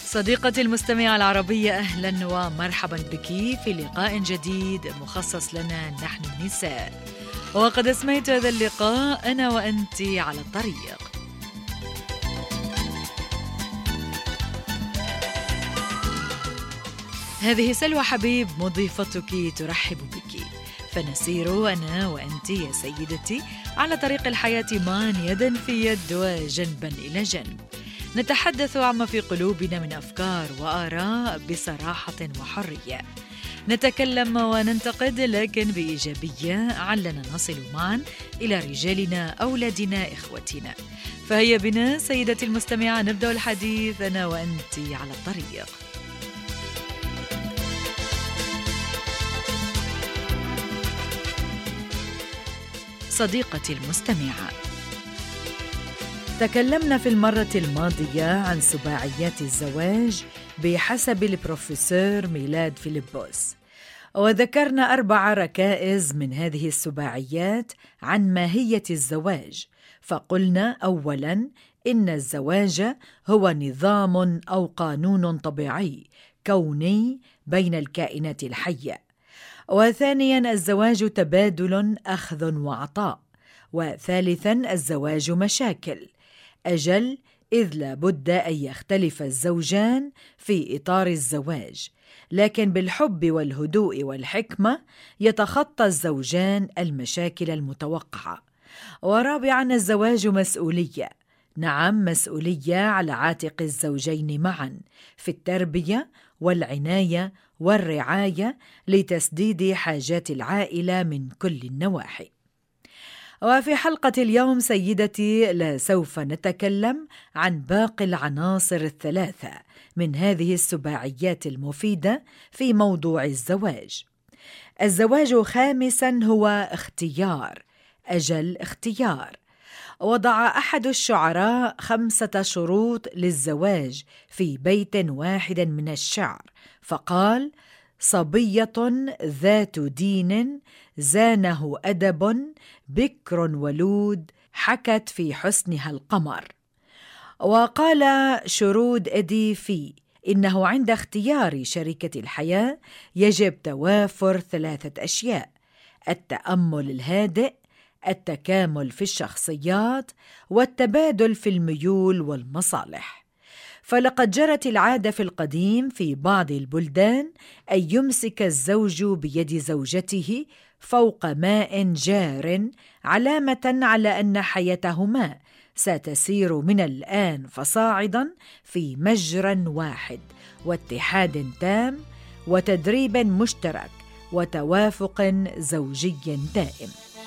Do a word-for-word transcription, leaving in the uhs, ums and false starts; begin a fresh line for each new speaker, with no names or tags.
صديقتي المستمعة العربية، أهلا ومرحبا بك في لقاء جديد مخصص لنا نحن النساء. وقد أسميت هذا اللقاء أنا وأنت على الطريق. هذه سلوى حبيب مضيفتك ترحب بك، فنسير أنا وأنت يا سيدتي على طريق الحياة معا يدا في يد وجنبا إلى جنب، نتحدث عما في قلوبنا من أفكار وآراء بصراحة وحرية، نتكلم وننتقد لكن بإيجابية، علنا نصل معا إلى رجالنا، أولادنا، إخوتنا. فهيا بنا سيدتي المستمعة نبدأ الحديث أنا وأنت على الطريق. صديقتي المستمعة، تكلمنا في المرة الماضية عن سباعيات الزواج بحسب البروفيسور ميلاد فيليبوس، وذكرنا أربع ركائز من هذه السباعيات عن ماهية الزواج. فقلنا أولاً إن الزواج هو نظام أو قانون طبيعي كوني بين الكائنات الحية، وثانياً الزواج تبادل أخذ وعطاء، وثالثاً الزواج مشاكل أجل، إذ لابد أن يختلف الزوجان في إطار الزواج، لكن بالحب والهدوء والحكمة يتخطى الزوجان المشاكل المتوقعة. ورابعاً الزواج مسؤولية، نعم مسؤولية على عاتق الزوجين معاً في التربية والعناية والرعاية لتسديد حاجات العائلة من كل النواحي. وفي حلقة اليوم سيدتي لسوف نتكلم عن باقي العناصر الثلاثة من هذه السباعيات المفيدة في موضوع الزواج. الزواج خامساً هو اختيار أجل اختيار. وضع أحد الشعراء خمسة شروط للزواج في بيت واحد من الشعر، فقال: صبية ذات دين زانه أدب، بكر ولود حكت في حسنها القمر. وقال شرود إدي في إنه عند اختيار شريكة الحياة يجب توافر ثلاثة أشياء: التأمل الهادئ، التكامل في الشخصيات، والتبادل في الميول والمصالح. فلقد جرت العادة في القديم في بعض البلدان أن يمسك الزوج بيد زوجته فوق ماء جار، علامة على أن حياتهما ستسير من الآن فصاعدا في مجرى واحد واتحاد تام وتدريب مشترك وتوافق زوجي دائم.